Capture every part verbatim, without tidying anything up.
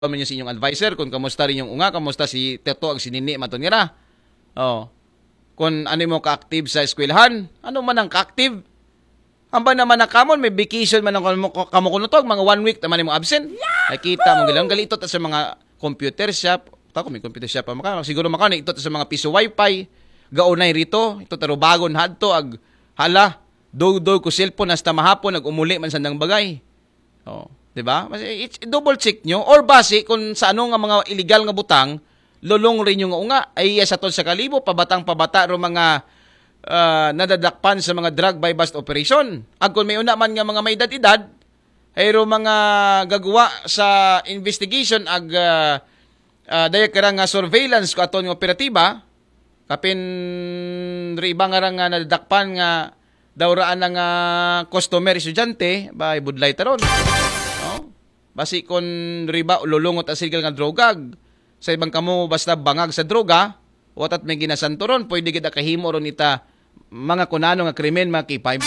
kami niyo sa inyong advisor kung kamusta rin yung unga, kamusta si Teto ag sinini maton nira. Oh. Kung ano mo ka-active sa eskwelahan, ano man ang ka-active. Amba naman na kamon may vacation man ang kamo kunutog mga one week naman mo absent. Nakita mo gilang galito ta sa mga computer shop. Ta ko may computer shop pa maka siguro maka ito sa mga piso wifi. Gaunay rito, ito taro bagon hadto ag hala do-do ko cellphone hasta mahapon nag umuli man sandang bagay. Oh. Diba? It's, double check nyo. Or base kung sa ano nga mga illegal nga butang, lulong rin yung nga ay sa ton sa kalibo, pabatang pabata ro mga uh, nadadakpan sa mga drug by bust operation. Ag kung may una man nga mga may edad-edad, ay ro mga gagawa sa investigation ag uh, uh, daya karang nga surveillance ko aton nga operatiba, kapin riba nga nga nadadakpan nga dawraan ng uh, customer estudyante, ba ibudlay taron. Basi kon riba lulungot ang sigal nga droga sa ibang kamo basta bangag sa droga watat may ginasanto ron pwede gid kahimo ron ita mga kunano nga krimen mga K five.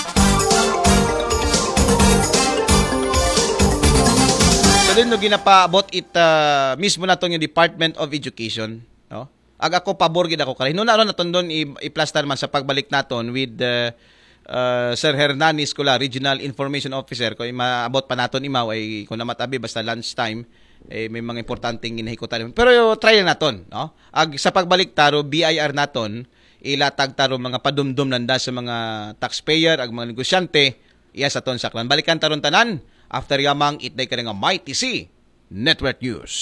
So din no ginapaabot it uh, mismo naton yung Department of Education, no? Ag ako pabor gid ako kay no naron naton don i-plaster man sa pagbalik naton with the uh, Uh, Sir Hernanis Kula, Regional Information Officer, kung maabot pa naton imaw ay kung namatabi basta lunchtime eh, may mga importanteng ginahikutan. Pero yung trial naton, no? Ag sa pagbalik taro B I R naton ilatag taro mga padumdum nanda sa mga taxpayer ag mga negosyante iya sa ton saklan. Balikan taron tanan after yamang itday ka nga Mighty C Network News.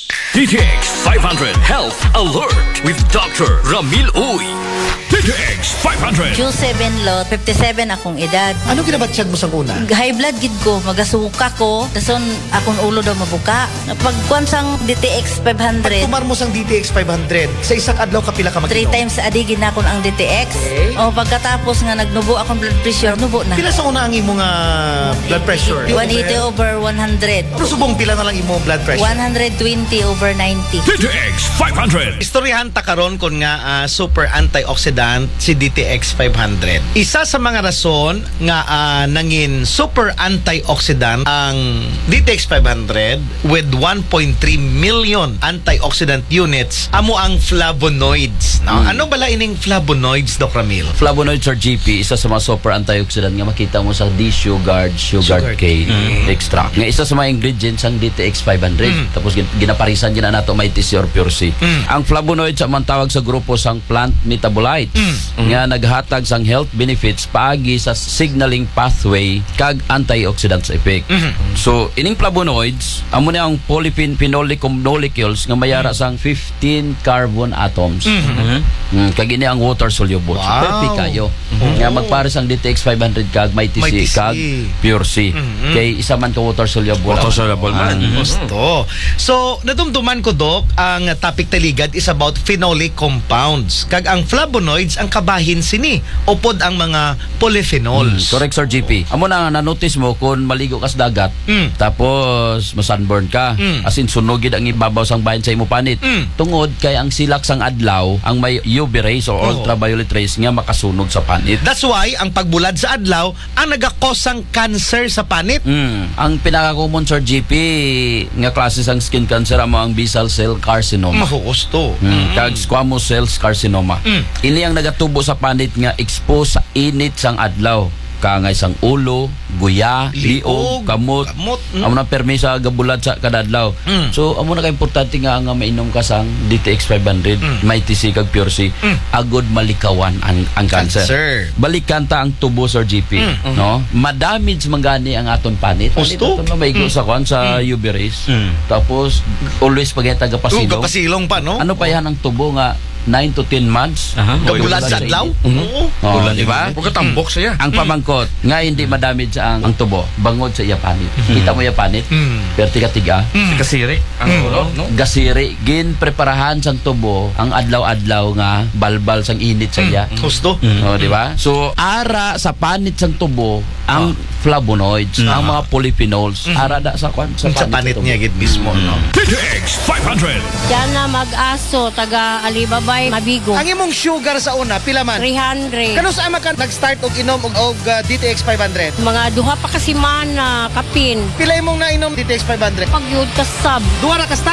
D T X five hundred Health Alert with Doctor Ramil Uy. D T X five hundred. Q seven lot, fifty-seven akong edad. Ano ginabatsyag mo sa una? High blood gid ko, magasuka ko, dason akong ulo daw mabuka. Pagkuan sang D T X five hundred. Pagkumar mo sang D T X five hundred, sa isang adlaw kapila ka mag-inom? Three times a day ginakon ang D T X. Okay. O pagkatapos nga nagnubo akong blood pressure, nubo na. Pila sa una ang imo nga blood pressure? one eighty over one hundred. Pero subong pila na lang imo blood pressure? one twenty over ninety. D T X five hundred. Istoryahan ta karon kon nga uh, super antioxidant si D T X five hundred. Isa sa mga rason nga uh, nangin super antioxidant ang D T X five hundred with one point three million antioxidant units amo ang flavonoids. No? Mm. Ano bala ining flavonoids, Doc Ramil? Flavonoids or G P, isa sa mga super antioxidant nga makita mo sa D-Sugard, Sugar cane mm. extract. Nga isa sa mga ingredients ang D T X five hundred. Mm. Tapos ginaparisan gina nato may T C or Pure C. Mm. Ang flavonoids ang tawag sa grupo sang plant metabolites mm. nga naghatag sang health benefits paagi sa signaling pathway kag antioxidants effect. Mm-hmm. So ining flavonoids amo na ang polyphenol molecules nga mayara mm. sang fifteen carbon atoms. Mm-hmm. Mm, kag ini ang water soluble. Wow. So perfect kayo. Mm-hmm. Nga magpares ang D T X five hundred kag may T C kag Pure C. Mm-hmm. Kay isa man ka water soluble. Water soluble man. Mm-hmm. Gusto. So nadumduman ko, Doc, ang topic taligad is about phenolic compounds. Kag ang flavonoids ang kabahin sini upod ang mga polyphenols. Mm, correct, Sir G P. Amo na na-notice mo kung maligo ka sa dagat, mm. tapos masunburn ka, mm. as in sunugid ang ibabaw sang bahin sa imo panit. Mm. Tungod kay ang silak sang adlaw ang may U V rays o oh. ultraviolet rays nga makasunog sa panit. That's why ang pagbulad sa adlaw ang nagakos sang cancer sa panit. Mm. Ang pinaka-common, Sir G P, nga klase sang skin cancer amo ang basal cell carcinoma. Mahuusto. Mm. Mm. Kag squamous cell carcinoma. Mm. Ini ang nagatubo sa panit nga expose sa init sang adlaw. Kangay sang ulo, guya, liog, kamot, kamot. Mm. Amo na permisa gabulad sa kadadlaw. Mm. So amo na ka importante nga nga mainom ka sang D T X five hundred, mm. may T C kag Pure C, mm. agod malikawan ang ang cancer. cancer. Balikan ta ang tubo, Sir G P, mm. no? Madamage mangani ang aton panit. Gusto no maigo mm. sa kwan sa mm. U V rays. Mm. Tapos always pag taga pasilong. Uh, pasilong pa, no? Ano pa yan ang tubo nga nine to ten months. Gabulad sa adlaw? Oo. Oh, di ba? Pagkatambok siya. Ang pamangkot, nga hindi madamage ang, ang tubo, bangod sa iya panit. Kita mo iya panit? Perti katiga. Kasiri. Ang ulo, no? Gasiri. Gin preparahan sang tubo, ang adlaw-adlaw nga balbal sang init sa iya. Gusto. Oh, di ba? So, ara sa panit sang tubo, ang flavonoids, ang mga polyphenols, ara da sa kwan sa sa panit niya gid mismo, no? D T X five hundred. Diyan na mag-aso, taga Alibaba, Mabigo. Ang imong sugar sa una, pila man? three hundred. Kano sa ama ka nag-start og inom og, og uh, D T X five hundred? Mga duha pa kasi man na kapin. Pila imong nainom D T X five hundred? Pagyud kasab. Duha ra ka